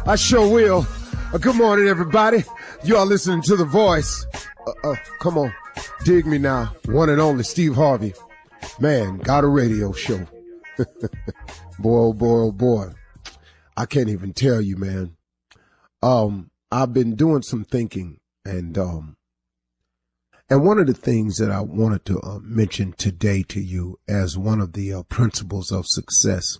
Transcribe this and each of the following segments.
I sure will. Good morning, everybody. You are listening to The Voice. Come on. Dig me now. One and only Steve Harvey. Man, got a radio show. Boy, oh boy, oh boy. I can't even tell you, man. I've been doing some thinking, and one of the things that I wanted to mention today to you as one of the principles of success,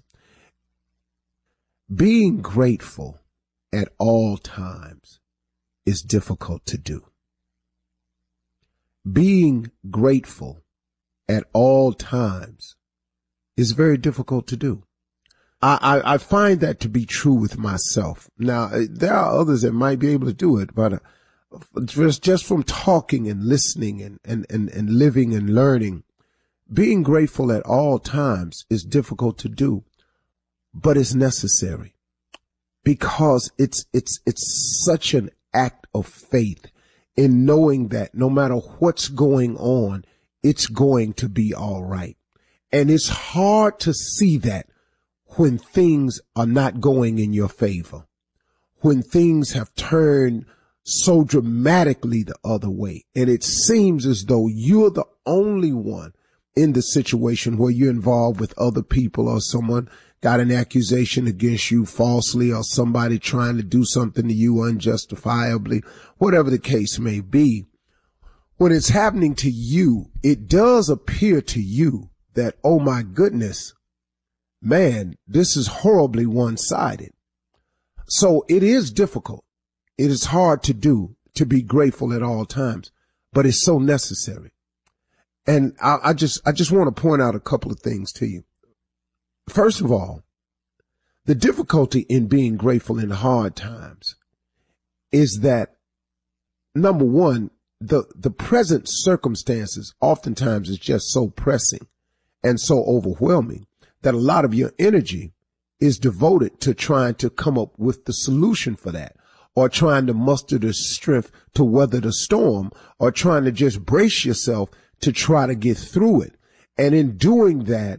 being grateful at all times is difficult to do. Being grateful at all times is very difficult to do. I find that to be true with myself. Now, there are others that might be able to do it, but just from talking and listening and living and learning, being grateful at all times is difficult to do, but it's necessary because it's such an act of faith in knowing that no matter what's going on, it's going to be all right. And it's hard to see that when things are not going in your favor, when things have turned so dramatically the other way. And it seems as though you're the only one in the situation where you're involved with other people, or someone got an accusation against you falsely, or somebody trying to do something to you unjustifiably, whatever the case may be. When it's happening to you, it does appear to you that, oh my goodness, man, this is horribly one-sided. So it is difficult. It is hard to do, to be grateful at all times, but it's so necessary. And I just want to point out a couple of things to you. First of all, the difficulty in being grateful in hard times is that, number one, the present circumstances oftentimes is just so pressing and so overwhelming that a lot of your energy is devoted to trying to come up with the solution for that, or trying to muster the strength to weather the storm, or trying to just brace yourself to try to get through it. And in doing that,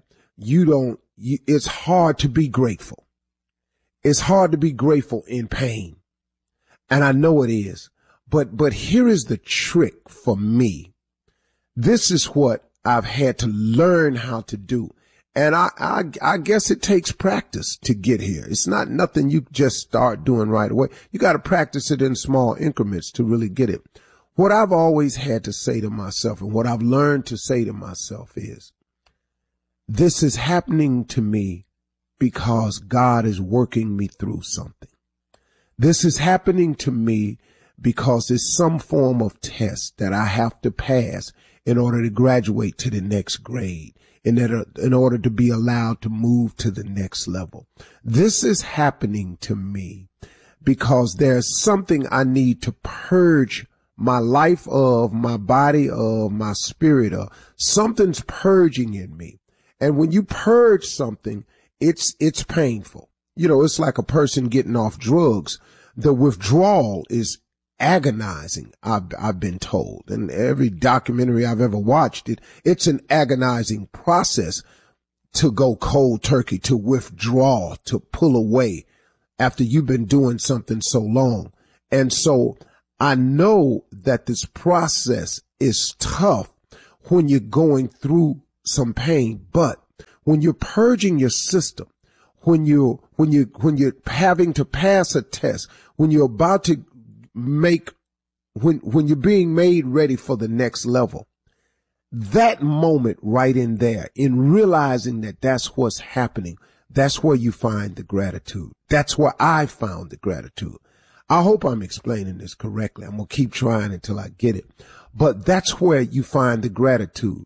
it's hard to be grateful. It's hard to be grateful in pain. And I know it is. But here is the trick for me. This is what I've had to learn how to do. And I guess it takes practice to get here. It's not nothing you just start doing right away. You got to practice it in small increments to really get it. What I've always had to say to myself, and what I've learned to say to myself, is this is happening to me because God is working me through something. This is happening to me because it's some form of test that I have to pass in order to graduate to the next grade, in order to be allowed to move to the next level. This is happening to me because there's something I need to purge my life of, my body of, my spirit of. Something's purging in me. And when you purge something, it's painful. You know, it's like a person getting off drugs. The withdrawal is agonizing, I've been told. And every documentary I've ever watched, it's an agonizing process to go cold turkey, to withdraw, to pull away after you've been doing something so long. And so I know that this process is tough when you're going through some pain, but when you're purging your system, when you're having to pass a test, when you're about to when you're being made ready for the next level, that moment right in there, in realizing that that's what's happening, that's where you find the gratitude. That's where I found the gratitude. I hope I'm explaining this correctly. I'm going to keep trying until I get it. But that's where you find the gratitude.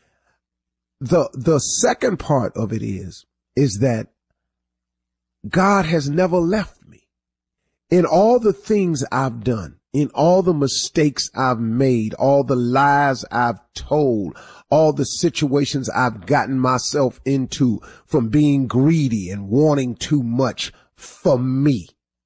The second part of it is that God has never left me. In all the things I've done, in all the mistakes I've made, all the lies I've told, all the situations I've gotten myself into from being greedy and wanting too much for me,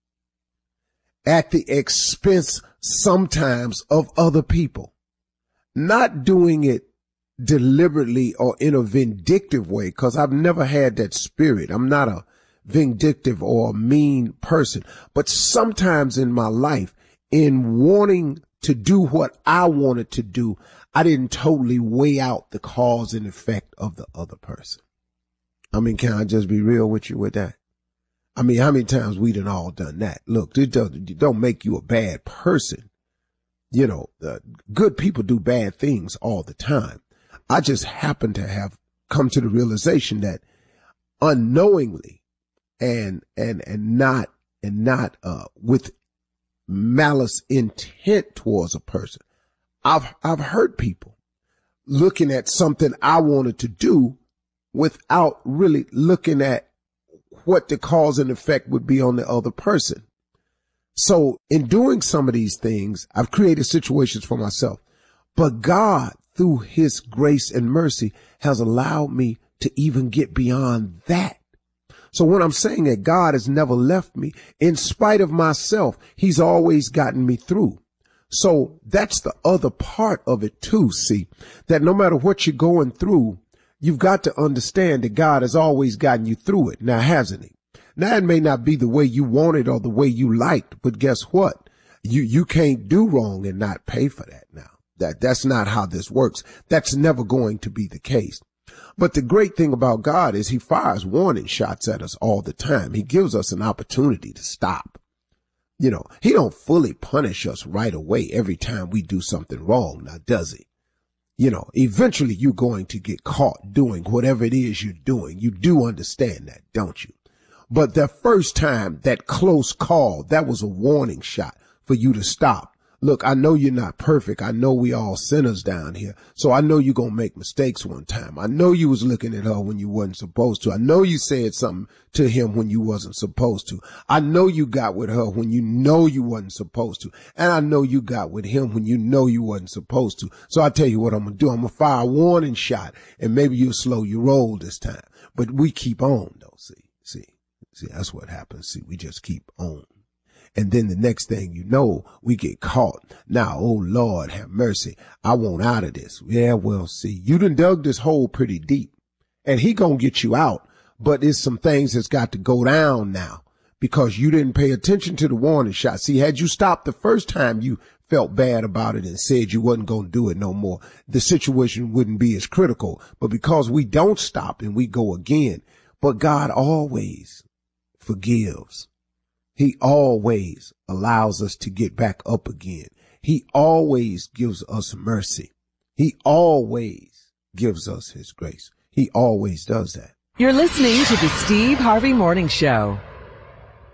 at the expense sometimes of other people, not doing it deliberately or in a vindictive way, because I've never had that spirit. I'm not a vindictive or a mean person. But sometimes in my life, in wanting to do what I wanted to do, I didn't totally weigh out the cause and effect of the other person. I mean, can I just be real with you with that? I mean, how many times we done all done that? Look, it don't make you a bad person. You know, good people do bad things all the time. I just happen to have come to the realization that unknowingly and not with malice intent towards a person, I've hurt people looking at something I wanted to do without really looking at what the cause and effect would be on the other person. So in doing some of these things, I've created situations for myself, but God, through his grace and mercy, has allowed me to even get beyond that. So when I'm saying that God has never left me, in spite of myself, he's always gotten me through. So that's the other part of it too, see, that no matter what you're going through, you've got to understand that God has always gotten you through it. Now, hasn't he? Now, it may not be the way you wanted or the way you liked, but guess what? You can't do wrong and not pay for that now. That's not how this works. That's never going to be the case. But the great thing about God is he fires warning shots at us all the time. He gives us an opportunity to stop. You know, he don't fully punish us right away every time we do something wrong, now does he? You know, eventually you're going to get caught doing whatever it is you're doing. You do understand that, don't you? But the first time, that close call, that was a warning shot for you to stop. Look, I know you're not perfect. I know we all sinners down here. So I know you're going to make mistakes one time. I know you was looking at her when you wasn't supposed to. I know you said something to him when you wasn't supposed to. I know you got with her when you know you wasn't supposed to. And I know you got with him when you know you wasn't supposed to. So I tell you what I'm going to do. I'm going to fire a warning shot and maybe you'll slow your roll this time. But we keep on though. See, that's what happens. See, we just keep on. And then the next thing you know, we get caught. Now, oh Lord, have mercy. I want out of this. Yeah, well, see, you done dug this hole pretty deep and he gonna get you out. But there's some things that's got to go down now because you didn't pay attention to the warning shot. See, had you stopped the first time you felt bad about it and said you wasn't going to do it no more, the situation wouldn't be as critical. But because we don't stop and we go again, but God always forgives. He always allows us to get back up again. He always gives us mercy. He always gives us his grace. He always does that. You're listening to the Steve Harvey Morning Show.